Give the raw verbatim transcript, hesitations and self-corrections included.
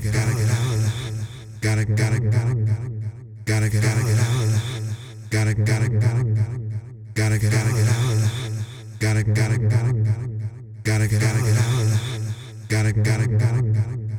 get out, get out. Gotta, gotta, gotta, gotta get out, get out. Gotta, gotta, gotta, gotta get out, get out. Gotta, gotta, gotta, gotta get out, get out. Gotta, gotta, gotta.